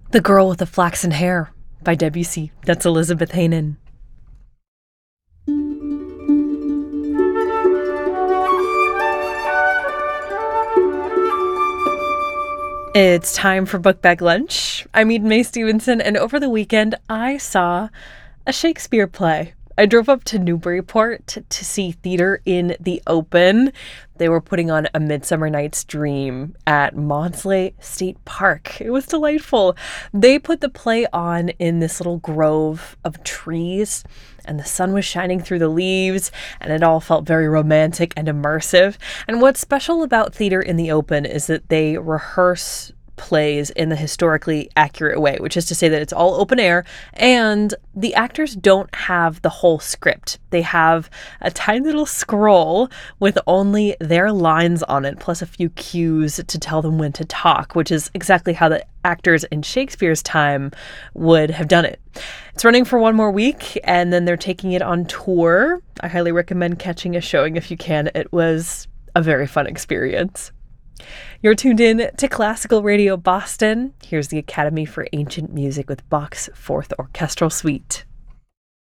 The Girl with the Flaxen Hair by Debussy. That's Elizabeth Heynen. It's time for Book Bag Lunch. I'm Eden Mae Stevenson, and over the weekend, I saw a Shakespeare play. I drove up to Newburyport to see Theater in the Open. They were putting on A Midsummer Night's Dream at Maudslay State Park. It was delightful. They put the play on in this little grove of trees, and the sun was shining through the leaves, and it all felt very romantic and immersive. And what's special about Theater in the Open is that they rehearse plays in the historically accurate way, which is to say that it's all open air and the actors don't have the whole script. They have a tiny little scroll with only their lines on it, plus a few cues to tell them when to talk, which is exactly how the actors in Shakespeare's time would have done it. It's running for one more week, and then they're taking it on tour. I highly recommend catching a showing if you can. It was a very fun experience. You're tuned in to Classical Radio Boston. Here's the Academy for Ancient Music with Bach's Fourth Orchestral Suite.